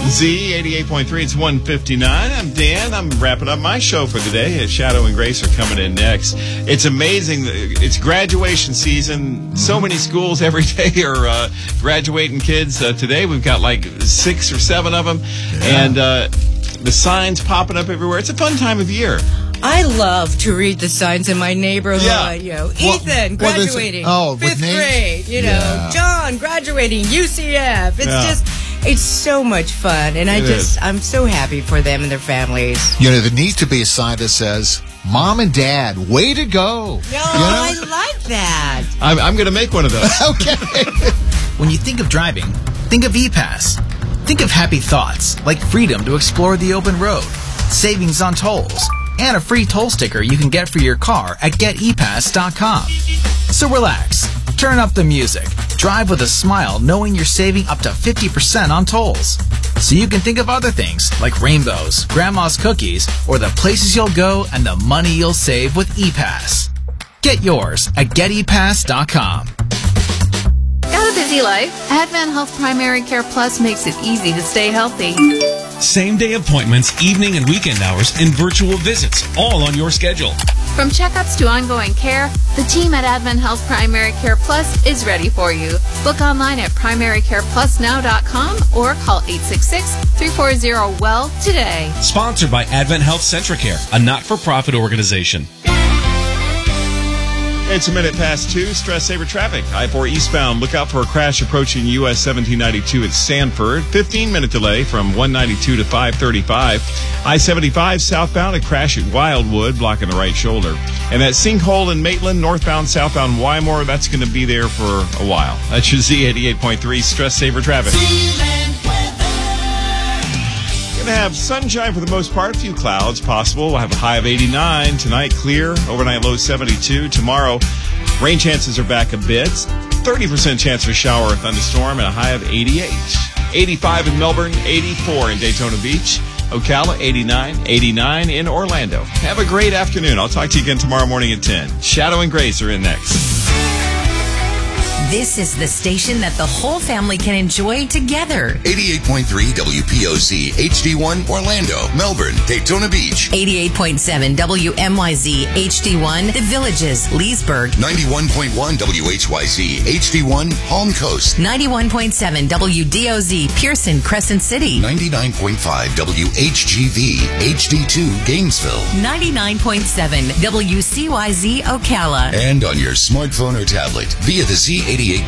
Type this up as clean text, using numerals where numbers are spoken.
Z88.3, it's 1:59. I'm Dan. I'm wrapping up my show for today. Shadow and Grace are coming in next. It's amazing. It's graduation season. So many schools every day are graduating kids. Today we've got like 6 or 7 of them. Yeah. And the signs popping up everywhere. It's a fun time of year. I love to read the signs in my neighborhood. Yeah. Ethan graduating, 5th grade. John graduating, UCF. It's so much fun, and I'm so happy for them and their families. There needs to be a sign that says, "Mom and Dad, way to go." I like that. I'm going to make one of those. Okay. When you think of driving, think of E-Pass. Think of happy thoughts, like freedom to explore the open road, savings on tolls, and a free toll sticker you can get for your car at GetEPass.com. So relax, turn up the music, drive with a smile knowing you're saving up to 50% on tolls. So you can think of other things like rainbows, grandma's cookies, or the places you'll go and the money you'll save with ePass. Get yours at GetEPass.com. Got a busy life? Advent Health Primary Care Plus makes it easy to stay healthy. Same-day appointments, evening and weekend hours, and virtual visits, all on your schedule. From checkups to ongoing care, the team at Advent Health Primary Care Plus is ready for you. Book online at primarycareplusnow.com or call 866-340-WELL today. Sponsored by Advent Health Centricare, a not-for-profit organization. It's 2:01. Stress saver traffic. I-4 eastbound. Look out for a crash approaching US 1792 at Sanford. 15-minute delay from 192 to 535. I-75 southbound. A crash at Wildwood, blocking the right shoulder. And that sinkhole in Maitland, northbound, southbound Wymore, that's going to be there for a while. That's your Z88.3 stress saver traffic. Going to have sunshine for the most part. A few clouds possible. We'll have a high of 89. Tonight, clear. Overnight low 72. Tomorrow, rain chances are back a bit. 30% chance of a shower or thunderstorm and a high of 88. 85 in Melbourne, 84 in Daytona Beach. Ocala, 89. 89 in Orlando. Have a great afternoon. I'll talk to you again tomorrow morning at 10. Shadow and Grace are in next. This is the station that the whole family can enjoy together. 88.3 WPOC, HD1, Orlando, Melbourne, Daytona Beach. 88.7 WMYZ, HD1, The Villages, Leesburg. 91.1 WHYZ, HD1, Palm Coast. 91.7 WDOZ, Pearson, Crescent City. 99.5 WHGV, HD2, Gainesville. 99.7 WCYZ, Ocala. And on your smartphone or tablet via the Z88